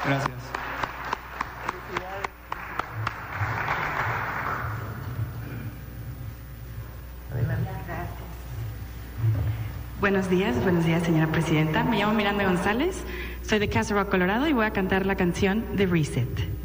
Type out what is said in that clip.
Gracias. Buenos días, señora presidenta. Me llamo Miranda González, soy de Castle Rock, Colorado, y voy a cantar la canción The Reset.